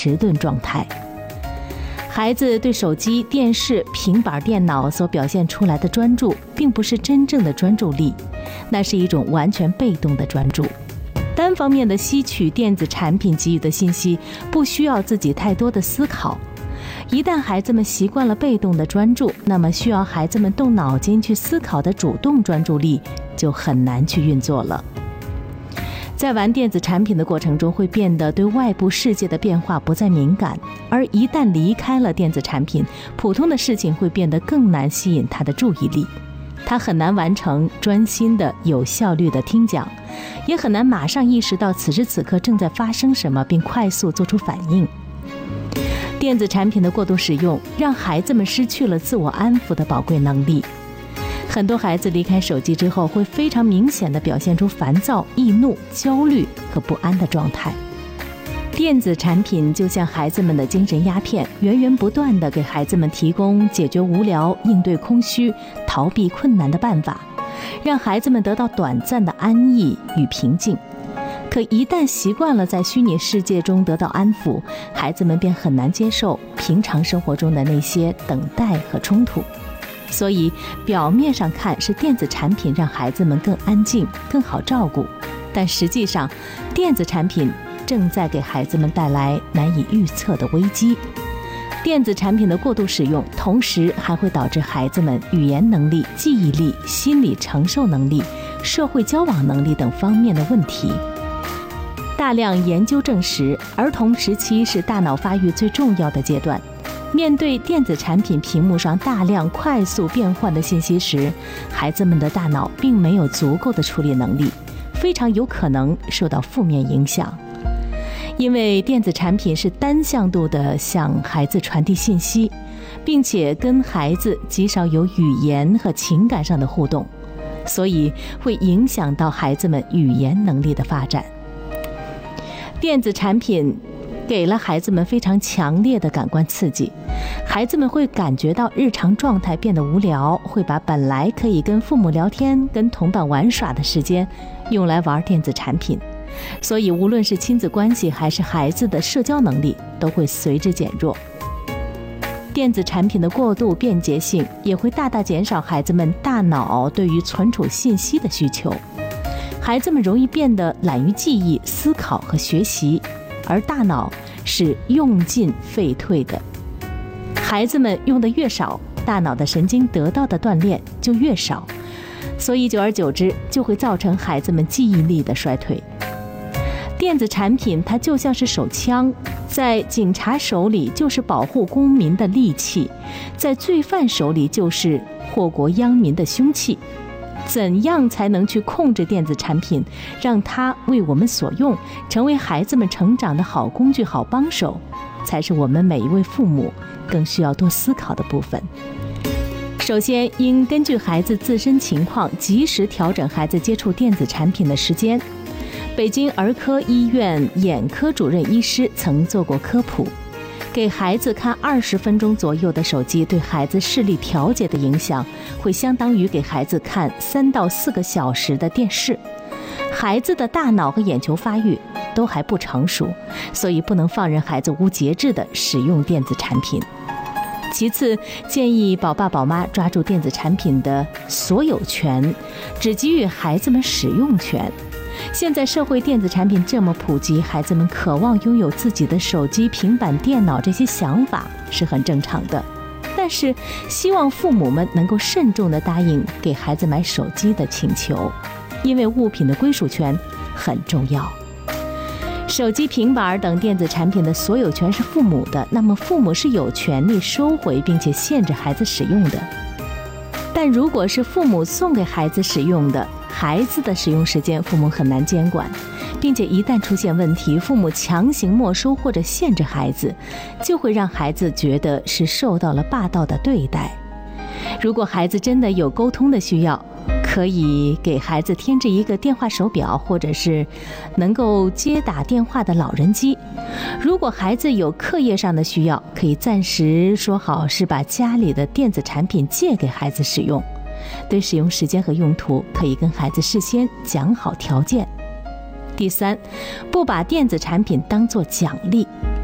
迟钝状态。孩子对手机、电视、平板电脑所表现出来的专注，并不是真正的专注力，那是一种完全被动的专注。单方面的吸取电子产品给予的信息，不需要自己太多的思考。一旦孩子们习惯了被动的专注，那么需要孩子们动脑筋去思考的主动专注力就很难去运作了。在玩电子产品的过程中，会变得对外部世界的变化不再敏感，而一旦离开了电子产品，普通的事情会变得更难吸引他的注意力。他很难完成专心的、有效率的听讲，也很难马上意识到此时此刻正在发生什么，并快速做出反应。电子产品的过度使用，让孩子们失去了自我安抚的宝贵能力。很多孩子离开手机之后，会非常明显地表现出烦躁、易怒、焦虑和不安的状态。电子产品就像孩子们的精神鸦片，源源不断地给孩子们提供解决无聊、应对空虚、逃避困难的办法，让孩子们得到短暂的安逸与平静。可一旦习惯了在虚拟世界中得到安抚，孩子们便很难接受平常生活中的那些等待和冲突。所以表面上看是电子产品让孩子们更安静、更好照顾，但实际上电子产品正在给孩子们带来难以预测的危机。电子产品的过度使用，同时还会导致孩子们语言能力、记忆力、心理承受能力、社会交往能力等方面的问题。大量研究证实，儿童时期是大脑发育最重要的阶段。面对电子产品屏幕上大量快速变换的信息时，孩子们的大脑并没有足够的处理能力，非常有可能受到负面影响。因为电子产品是单向度地向孩子传递信息，并且跟孩子极少有语言和情感上的互动，所以会影响到孩子们语言能力的发展。电子产品给了孩子们非常强烈的感官刺激，孩子们会感觉到日常状态变得无聊，会把本来可以跟父母聊天、跟同伴玩耍的时间用来玩电子产品，所以无论是亲子关系还是孩子的社交能力都会随之减弱。电子产品的过度便捷性也会大大减少孩子们大脑对于存储信息的需求，孩子们容易变得懒于记忆、思考和学习，而大脑是用进废退的。孩子们用的越少，大脑的神经得到的锻炼就越少，所以久而久之就会造成孩子们记忆力的衰退。电子产品它就像是手枪，在警察手里就是保护公民的利器，在罪犯手里就是祸国殃民的凶器。怎样才能去控制电子产品，让它为我们所用，成为孩子们成长的好工具、好帮手，才是我们每一位父母更需要多思考的部分。首先，应根据孩子自身情况，及时调整孩子接触电子产品的时间。北京儿科医院眼科主任医师曾做过科普，给孩子看20分钟左右的手机，对孩子视力调节的影响会相当于给孩子看3到4个小时的电视。孩子的大脑和眼球发育都还不成熟，所以不能放任孩子无节制地使用电子产品。其次，建议宝爸宝妈抓住电子产品的所有权，只给予孩子们使用权。现在社会电子产品这么普及，孩子们渴望拥有自己的手机、平板电脑，这些想法是很正常的。但是希望父母们能够慎重地答应给孩子买手机的请求，因为物品的归属权很重要。手机、平板等电子产品的所有权是父母的，那么父母是有权利收回并且限制孩子使用的。但如果是父母送给孩子使用的，孩子的使用时间父母很难监管，并且一旦出现问题，父母强行没收或者限制孩子，就会让孩子觉得是受到了霸道的对待。如果孩子真的有沟通的需要，可以给孩子添置一个电话手表，或者是能够接打电话的老人机。如果孩子有课业上的需要，可以暂时说好是把家里的电子产品借给孩子使用。对使用时间和用途，可以跟孩子事先讲好条件。第三，不把电子产品当作奖励。